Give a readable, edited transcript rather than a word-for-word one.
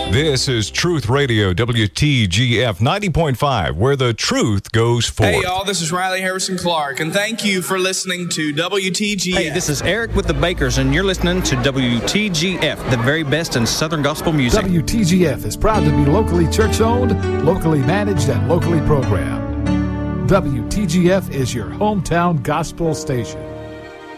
This is Truth Radio, WTGF 90.5, where the truth goes forth. Hey, y'all, this is Riley Harrison Clark, and thank you for listening to WTGF. Hey, this is Eric with the Bakers, and you're listening to WTGF, the very best in Southern gospel music. WTGF is proud to be locally church-owned, locally managed, and locally programmed. WTGF is your hometown gospel station.